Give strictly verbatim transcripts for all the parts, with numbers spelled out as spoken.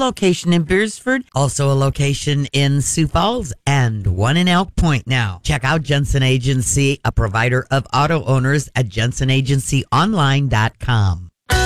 location in Beersford, also a location in Sioux Falls, and one in Elk Point now. Check out Jensen Agency, a provider of auto owners at jensen agency online dot com.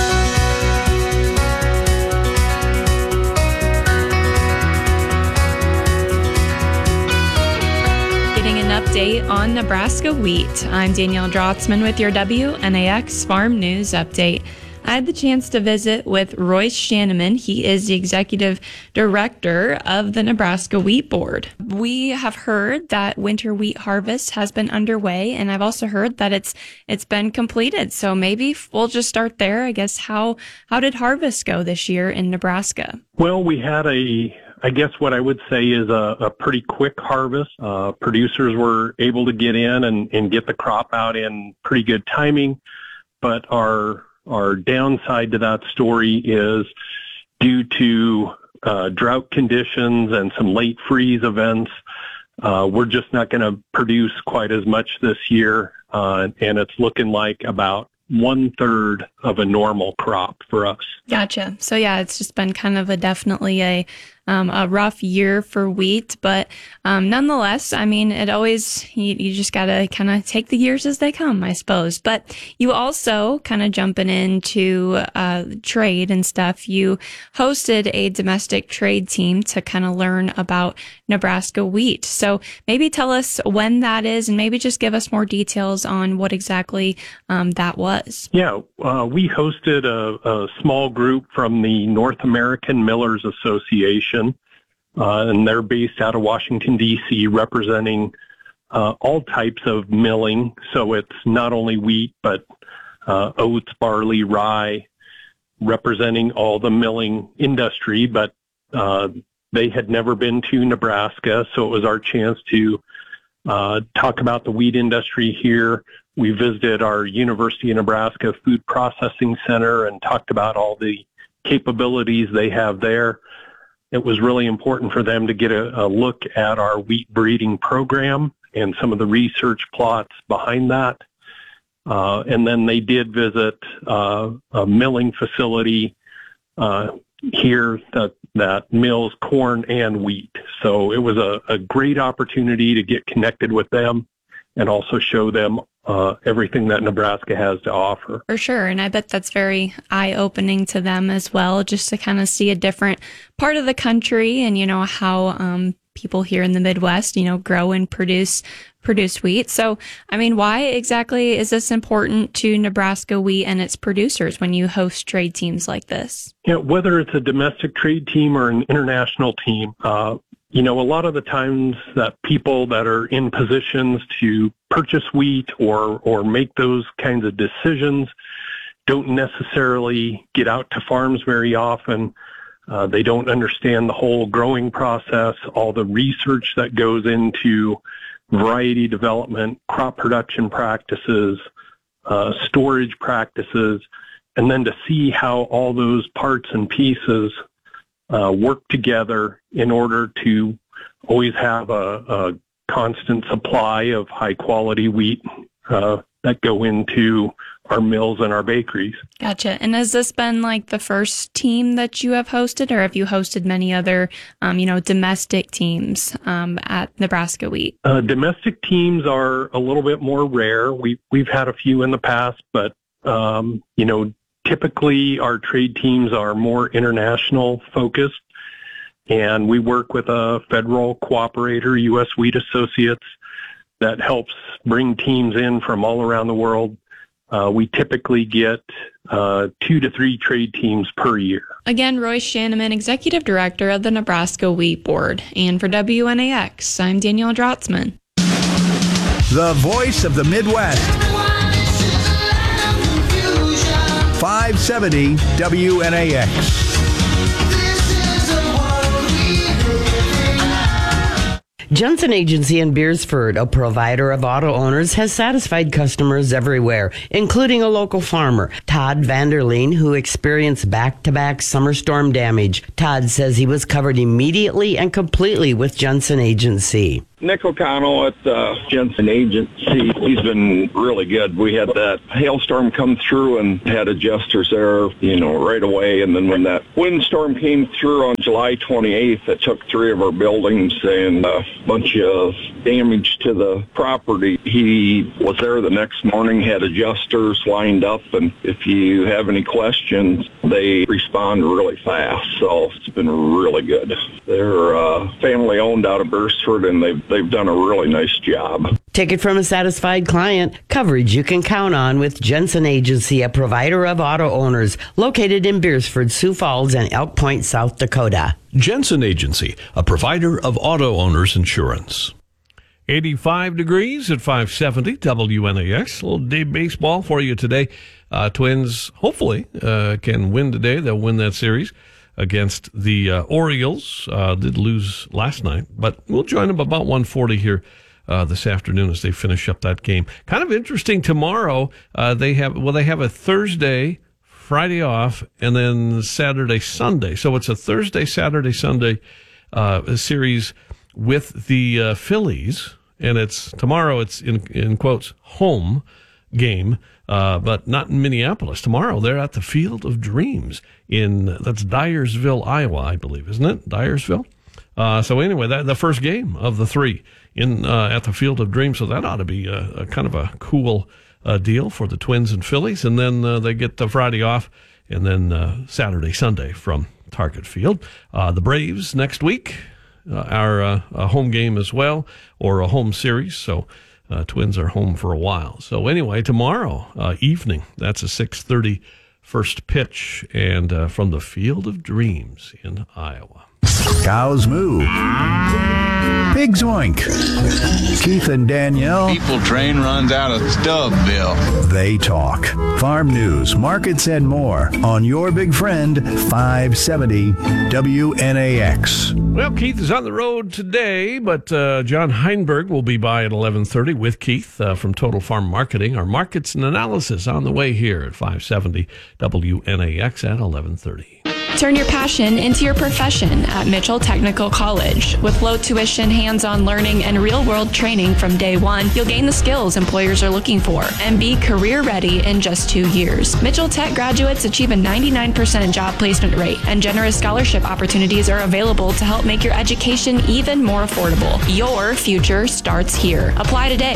Update on Nebraska wheat. I'm Danielle Drotzman with your W N A X Farm News Update. I had the chance to visit with Royce Shanneman. He is the executive director of the Nebraska Wheat Board. We have heard that winter wheat harvest has been underway, and I've also heard that it's it's been completed. So maybe we'll just start there. I guess how how did harvest go this year in Nebraska? Well, we had a I guess what I would say is a, a pretty quick harvest. Uh, producers were able to get in and, and get the crop out in pretty good timing, but our our downside to that story is due to uh, drought conditions and some late freeze events. Uh, we're just not going to produce quite as much this year, uh, and it's looking like about one third of a normal crop for us. Gotcha. So yeah, it's just been kind of a definitely a um, a rough year for wheat, but um, nonetheless, I mean, it always you, you just gotta kind of take the years as they come, I suppose. But you also kind of jumping into uh, trade and stuff. You hosted a domestic trade team to kind of learn about Nebraska wheat. So maybe tell us when that is, and maybe just give us more details on what exactly um, that was. Yeah, uh, we hosted a, a small group from the North American Millers Association, uh, and they're based out of Washington, D C, representing uh, all types of milling. So it's not only wheat, but uh, oats, barley, rye, representing all the milling industry. But uh, they had never been to Nebraska, so it was our chance to uh, talk about the wheat industry here. We visited our University of Nebraska Food Processing Center and talked about all the capabilities they have there. It was really important for them to get a, a look at our wheat breeding program and some of the research plots behind that. Uh, and then they did visit uh, a milling facility uh, here that, that mills corn and wheat. So it was a, a great opportunity to get connected with them and also show them uh, everything that Nebraska has to offer. For sure. And I bet that's very eye-opening to them as well, just to kind of see a different part of the country and, you know, how um, people here in the Midwest, you know, grow and produce produce wheat. So, I mean, why exactly is this important to Nebraska wheat and its producers when you host trade teams like this? Yeah, you know, whether it's a domestic trade team or an international team, uh, you know, a lot of the times that people that are in positions to purchase wheat or, or make those kinds of decisions don't necessarily get out to farms very often. Uh, they don't understand the whole growing process, all the research that goes into variety development, crop production practices, uh, storage practices, and then to see how all those parts and pieces Uh, work together in order to always have a, a constant supply of high quality wheat uh, that go into our mills and our bakeries. Gotcha. And has this been like the first team that you have hosted, or have you hosted many other, um, you know, domestic teams um, at Nebraska Wheat? Uh, domestic teams are a little bit more rare. We, we've had a few in the past, but, um, you know, typically, our trade teams are more international focused, and we work with a federal cooperator, U S Wheat Associates, that helps bring teams in from all around the world. Uh, we typically get uh, two to three trade teams per year. Again, Royce Shanneman, Executive Director of the Nebraska Wheat Board. And for W N A X, I'm Danielle Drotzman. The voice of the Midwest. five seventy W N A X. Jensen Agency in Beersford, a provider of auto owners, has satisfied customers everywhere, including a local farmer, Todd Vanderleen, who experienced back-to-back summer storm damage. Todd says he was covered immediately and completely with Jensen Agency. Nick O'Connell at uh, Jensen Agency, he's been really good. We had that hailstorm come through and had adjusters there, you know, right away. And then when that windstorm came through on July twenty-eighth, it took three of our buildings and a bunch of damage to the property. He was there the next morning, had adjusters lined up, and if you have any questions, they respond really fast. So it's been really good. They're uh, family owned out of Beresford, and they've They've done a really nice job. Take it from a satisfied client. Coverage you can count on with Jensen Agency, a provider of auto owners located in Beresford, Sioux Falls, and Elk Point, South Dakota. Jensen Agency, a provider of auto owners insurance. eighty-five degrees at five seventy W N A X. A little day baseball for you today. Uh, Twins hopefully uh, can win today. They'll win that series against the uh, Orioles. Uh, did lose last night, but we'll join them about one forty here uh, this afternoon as they finish up that game. Kind of interesting. Tomorrow uh, they have well they have a Thursday, Friday off, and then Saturday, Sunday. So it's a Thursday, Saturday, Sunday uh, series with the uh, Phillies, and it's tomorrow. It's in in quotes home game. Uh, but not in Minneapolis. Tomorrow, they're at the Field of Dreams in, that's Dyersville, Iowa, I believe, isn't it? Dyersville? Uh, so anyway, that the first game of the three in uh, at the Field of Dreams. So that ought to be a, a kind of a cool uh, deal for the Twins and Phillies. And then uh, they get the Friday off, and then uh, Saturday, Sunday from Target Field. Uh, the Braves next week uh, are uh, a home game as well, or a home series. So Uh, Twins are home for a while. So anyway, tomorrow uh, evening, that's a six thirty first pitch, and uh, from the Field of Dreams in Iowa. Cows moo. Pigs oink. Keith and Danielle. People train runs out of Stubbville. They talk. Farm news, markets, and more on your big friend, five seventy W N A X. Well, Keith is on the road today, but uh, John Heinberg will be by at eleven thirty with Keith uh, from Total Farm Marketing. Our markets and analysis on the way here at five seventy W N A X at eleven thirty. Turn your passion into your profession at Mitchell Technical College. With low tuition, hands-on learning, and real-world training from day one, you'll gain the skills employers are looking for and be career-ready in just two years. Mitchell Tech graduates achieve a ninety-nine percent job placement rate, and generous scholarship opportunities are available to help make your education even more affordable. Your future starts here. Apply today